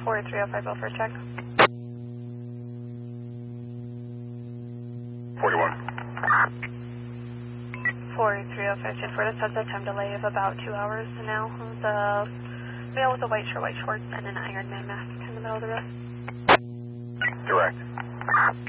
43050 for a check. 41. 43050 for this has a time delay of about 2 hours now. The male with a white shirt, white shorts, and an Iron Man mask in the middle of the road. Direct.